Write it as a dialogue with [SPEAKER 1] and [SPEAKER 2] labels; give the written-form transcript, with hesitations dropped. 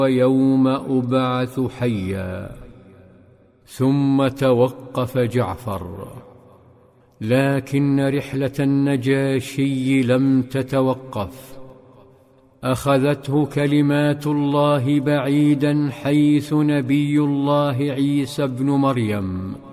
[SPEAKER 1] ويوم أبعث حيا. ثم توقف جعفر، لكن رحلة النجاشي لم تتوقف. أخذته كلمات الله بعيدا حيث نبي الله عيسى ابن مريم